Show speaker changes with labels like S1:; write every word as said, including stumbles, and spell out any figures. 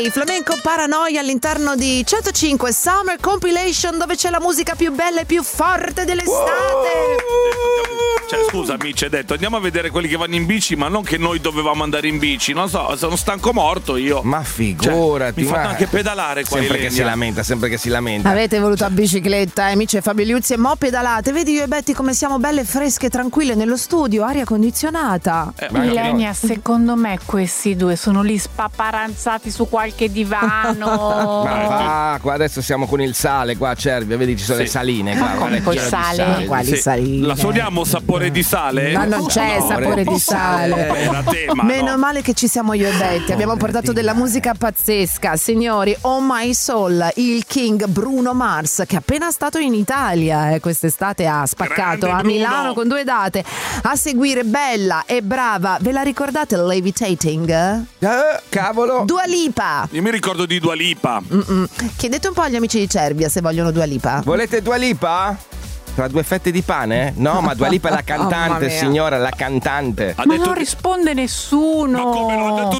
S1: Day, Flamenco Paranoia all'interno di centocinque Summer Compilation, dove c'è la musica più bella e più forte dell'estate.
S2: Wow. Cioè, scusami, ci hai detto andiamo a vedere quelli che vanno in bici, ma non che noi dovevamo andare in bici. Non so, sono stanco morto io.
S3: Ma figurati,
S2: cioè, mi fanno
S3: ma...
S2: anche pedalare qua.
S3: Sempre che si lamenta, sempre che si lamenta.
S1: Avete voluto a bicicletta, eh, amici e Fabio Liuzzi, e mo pedalate. Vedi io e Betty come siamo belle fresche e tranquille nello studio, aria condizionata.
S2: Eh,
S4: Ilenia, secondo me questi due sono lì spaparanzati su qualche divano.
S3: Ma va, qua adesso siamo con il sale, qua a Cervia, vedi ci sono
S2: Sì.
S3: le saline. Qua,
S4: Ma come
S3: guarda,
S4: col
S3: pieno di
S4: sale?
S1: Quali
S2: Sì.
S1: saline?
S2: La suoniamo sapore di sale?
S1: Ma non c'è
S2: No,
S1: sapore di sale.
S2: Era tema,
S1: Meno
S2: no.
S1: male che ci siamo io e Betty. Abbiamo portato della musica pazzesca. Signori, Oh My Soul, il King Bruno Mars, che è appena stato in Italia eh, quest'estate, ha spaccato
S2: Grande
S1: a
S2: Bruno.
S1: Milano con due date. A seguire Bella e Brava. Ve la ricordate Levitating?
S3: Eh, cavolo.
S1: Dua Lipa.
S2: Io mi ricordo di Dua Lipa.
S1: Mm-mm. Chiedete un po' agli amici di Cervia se vogliono Dua Lipa.
S3: Volete Dua Lipa? Tra due fette di pane? No, ma Dua Lipa è la
S1: Mamma
S3: cantante,
S1: mia.
S3: signora, la cantante.
S2: Ha
S4: Ma
S2: detto
S4: non
S2: che-
S4: risponde nessuno.
S2: Ma come non ha detto